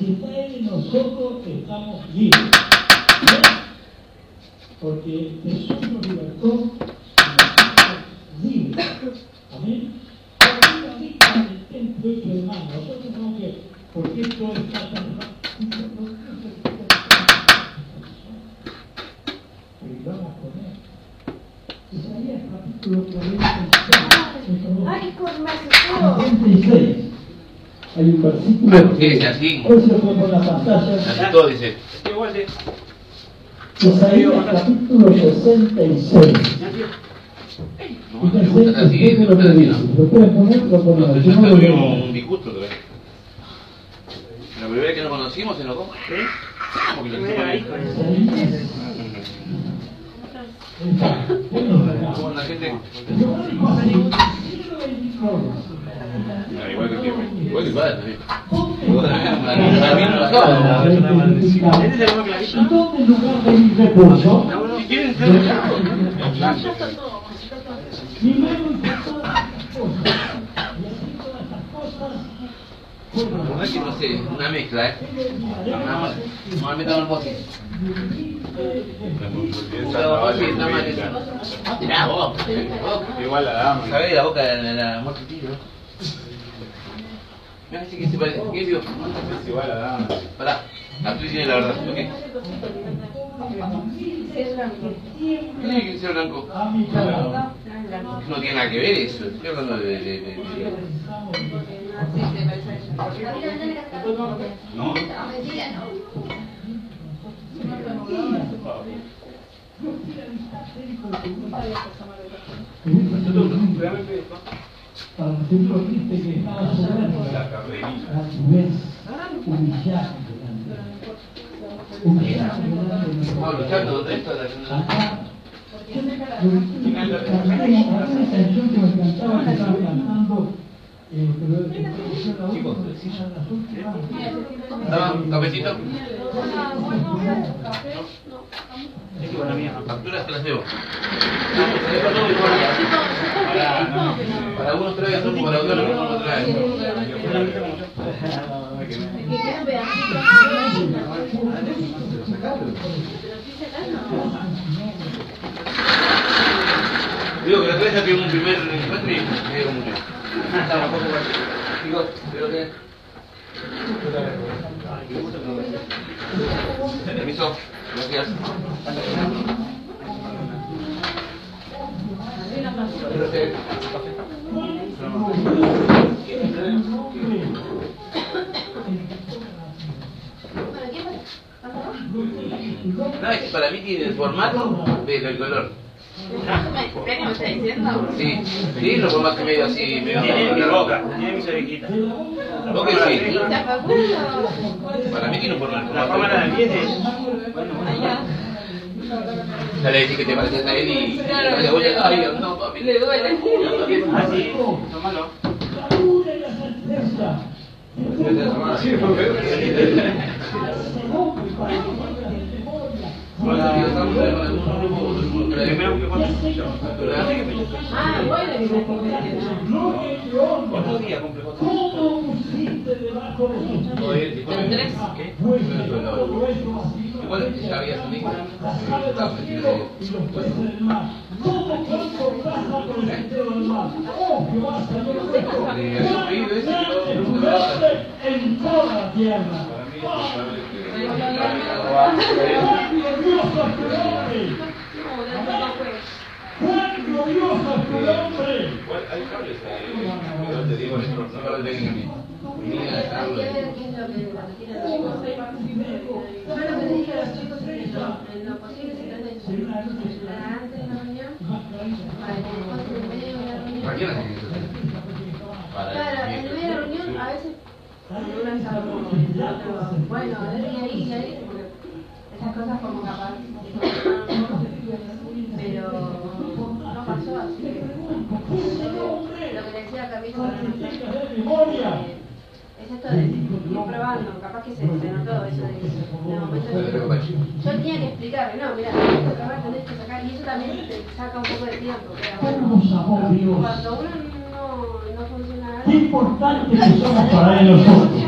Si está Él en nosotros, estamos libres. Porque Jesús nos libertó libres. Amén. Ahorita el templo hecho de mano. Nosotros no que, porque esto está tan pero vamos a poner. Isaías capítulo 46. Hay un versículo. ¿Qué dice así? Hoy se fue por la pantalla. Así todo dice. Isaías capítulo 66. No, me gusta así. Lo pueden poner, lo No, ponemos. yo tuvimos un disgusto otra vez. La primera vez que nos conocimos se enojó. ¿Sí? Porque lo hicimos ahí. Como la gente. Igual que siempre. Igual que padre también. ¿Dónde el lugar de mi reposo? Si quieren ser Mi mano hizo todas estas cosas. Y así todas estas cosas. no es que no sé, una mezcla, Vamos a meter un bote. Tirá vos. Igual la dama. ¿Sabés la boca de la muerte tío? Me parece que se parece. ¿Qué digo? Es igual la dama. Pará, la tuya tiene la verdad. ¿Ok? ¿Qué tiene que ser blanco? No tiene nada que ver eso. Estoy hablando de... ¿No? Para nosotros triste que estaba soberano, a su vez humillado Pablo, Chato, ¿dónde está la una canción que me encantaba, que estaba cantando, pero ¿Un cafecito? Facturas te las debo. Para algunos trae azul, para otros no trae. Digo que la otra vez ya tuvimos un primer encuentro y me dio mucho. Estaba un poco más. Chicos, espero que... Permiso, gracias. No, es que para mí tiene el formato del color. ¿Qué me está diciendo? Sí, sí, lo formato medio así, medio... Tiene mi boca, tiene mis orejitas. ¿Vos qué sí? Para mí tiene un formato. La cámara de 10 es... Ya le decís que te pareces a él y... Ay, no, papi, le duele. Ah, sí, tómalo. Ah, bueno, Otro día cumple 4. ¿Tres? Igual ya había salido. En toda la tierra. ¡Cuán glorioso es el hombre! Hay cables ahí. Yo te digo, no lo tengo a mí. Mira, Carlos. Yo lo que le dije a los chicos es que en lo posible se trata de antes de la reunión, para que después en el medio de la reunión. ¿Para qué la tienes? Claro, en el medio de la reunión a veces una está como, bueno, ahí, porque esas cosas como capaz, pero no pasó así. Lo que le decía a Camilo es esto de ir probando, capaz que se notó eso de momento yo tenía que explicarle, no, mira, tenés que trabajar, tenés que sacar, y eso también te saca un poco de tiempo, pero cuando uno no funciona Qué importante que somos para él nosotros.